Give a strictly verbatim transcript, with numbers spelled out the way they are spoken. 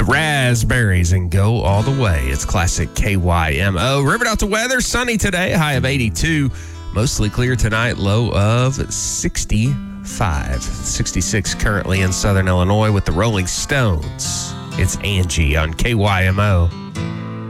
Raspberries and go all the way. It's classic K Y M O. Riverdale to weather, sunny today, high of eighty-two. Mostly clear tonight, low of sixty-five. sixty-six currently in southern Illinois with the Rolling Stones. It's Angie on K Y M O.